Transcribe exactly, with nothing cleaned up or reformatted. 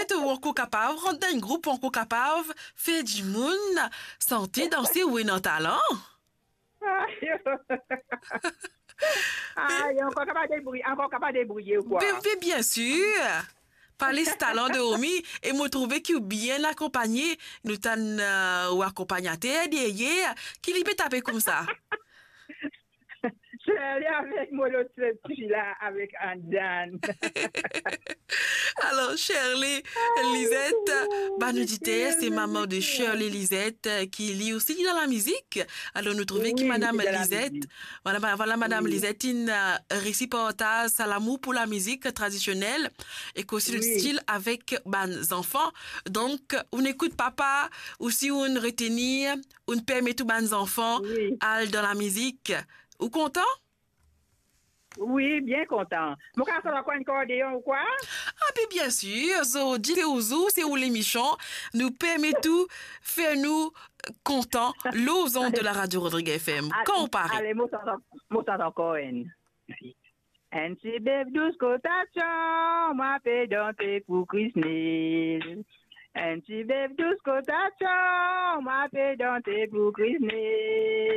peut-être on est capable, rentrer dans un groupe, on est capable, faire du monde, santé, danser ou un talent. Ah, il est encore capable de débrouiller, encore capable de débrouiller quoi. Mais, mais bien sûr. Parler ce talent de Omi et me trouver qui est bien accompagné, nous t'en euh, ou accompagnateur derrière, qui lui peut taper comme ça. Je suis allée avec mon autre fille là, avec Andan. Alors, Shirley, Lisette, bah, nous dit c'est maman de Shirley Lisette euh, qui lit aussi dans la musique. Alors, nous trouvons Oui, que Madame c'est de la Lisette, musique. voilà, bah, voilà Madame Oui. Lisette, une euh, récit portage à l'amour pour la musique traditionnelle et qu'aussi le Oui. style avec bah, les enfants. Donc, on écoute papa, aussi on retenir, on permet tous les enfants Oui. à aller dans la musique. Ou content? Oui, bien content. Mon cas, ça va quoi, un cordéon ou quoi? Ah, puis bien sûr, so, dit aux c'est où les méchants, nous permet tout, faire nous contents, l'osons de la radio Rodrigue F M. Quand on parie. Allez, moi, t'entends encore une. Un petit bébé douce cotation, m'a fait danser pour Christmas. Un petit bébé douce cotation, m'a fait danser pour Christmas.